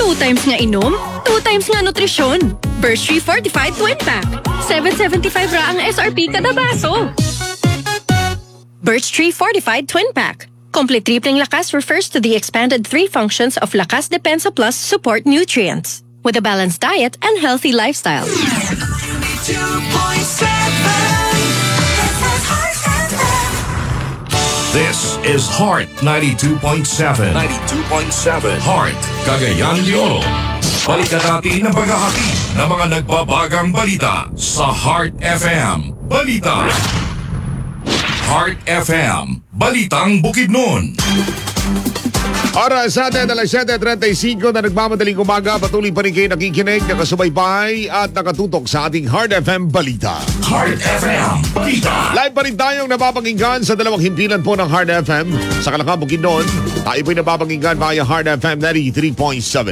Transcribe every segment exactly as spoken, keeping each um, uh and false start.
Two times nga inom, two times nga nutrisyon. Birch Tree Fortified Twin Pack. seven seventy-five ra ang S R P kada baso. Birch Tree Fortified Twin Pack. Complete tripling lakas refers to the expanded three functions of Lakas Depensa Plus support nutrients. With a balanced diet and healthy lifestyle. This is Heart ninety-two point seven. ninety-two point seven. Heart, Cagayan de Oro. Balikan natin ang paghahati ng mga nagbabagang balita sa Heart F M. Balita. Heart F M. Balitang Bukidnon. Oras natin, alas siyete trenta y cinco na nagmamadaling umaga. Patuloy pa rin kayo nakikinig, nakasubaybay at nakatutok sa ating Heart F M Balita. Heart F M Balita. Live pa rin tayong napapakinggan sa dalawang himpilan po ng Heart F M. Sa Kalakang Bukidnon, tayo po'y napapakinggan via Heart F M ninety-three point seven.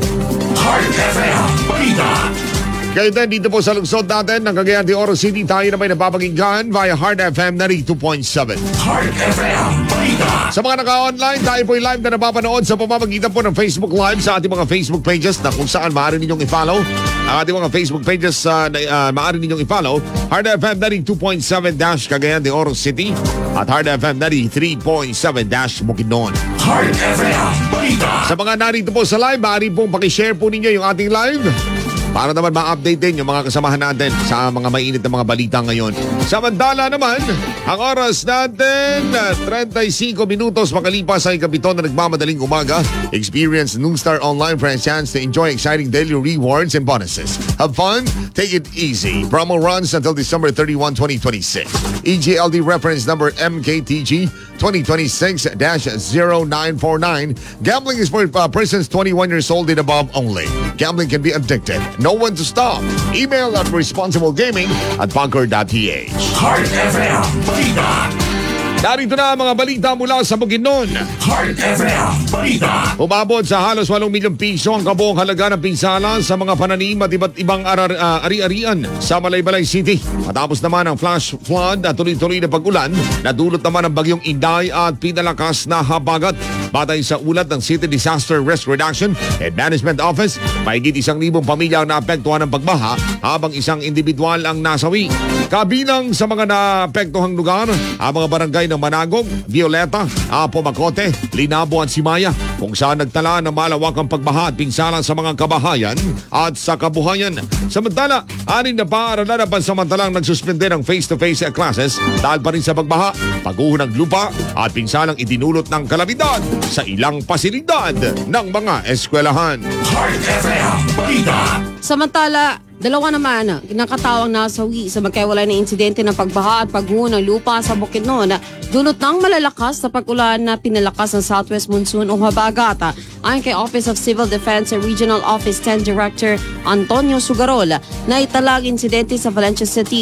Heart F M Balita. Kayo din dito po sa lungsod natin ng Cagayan de Oro City, tayo na may napapakinggan via Heart F M ninety-two point seven. Heart F M Balita. Sa mga naka-online, tayo po'y live na napapanood sa pamamagitan po ng Facebook Live sa ating mga Facebook pages na kung saan maaari ninyong i-follow. Ang ating mga Facebook pages uh, na uh, maaari ninyong i-follow. Heart F M ninety-two point seven dash Cagayan de Oro City at Heart F M ninety-three point seven dash Bukidnon. Heart F M Balita. Sa mga narito po sa live, maaari pong pakishare po ninyo yung ating live para naman ma-update din yung mga kasamahan natin sa mga mainit na mga balita ngayon. Samantala naman, ang oras natin, thirty-five minutos makalipas sa ikapito na nagmamadaling umaga. Experience Noonstar Online for a chance to enjoy exciting daily rewards and bonuses. Have fun, take it easy. Promo runs until December thirty-first, twenty twenty-six. E G L D reference number M K T G twenty twenty-six dash zero nine four nine. Gambling is for uh, persons twenty-one years old and above only. Gambling can be addictive. Know when to stop. Email at responsiblegaming at pangkor dot p h. Heart F M Balita. Narito na ang mga balita mula sa Bukidnon. Heart F M Balita. Umabot sa halos walong milyong piso ang kabuong halaga ng pinsala sa mga pananim at iba't ibang arar, uh, ari-arian sa Malaybalay City. Matapos naman ang flash flood at tuloy-tuloy na pag-ulan, nadulot naman ang bagyong Inday at pinalakas na habagat. Batay sa ulat ng City Disaster Risk Reduction and Management Office, mahigit isang libong pamilya ang naapektuhan ng pagbaha habang isang individual ang nasawi. Kabilang sa mga naapektuhang lugar, ang mga barangay ng Managog, Violeta, Apo Macote, Linabo at Simaya, kung saan nagtala ng malawakang pagbaha at pinsala sa mga kabahayan at sa kabuhayan. Samantala, anin na paaralan na pansamantalang nagsuspende ng face-to-face classes dahil pa rin sa pagbaha, pagguho ng lupa at pinsalang idinulot ng kalamidad sa ilang pasilidad ng mga eskwelahan. Heart F M Balita. Samantala, dalawa naman nakatawang nasawi sa magkaiwalay na insidente ng pagbaha at pagguho ng lupa sa Bukidnon. Dulot ng malalakas na pag-ulan na pinalakas ng Southwest Monsoon o habagat. Ayon kay Office of Civil Defense Regional Office ten Director Antonio Sugarol, na italag insidente sa Valencia City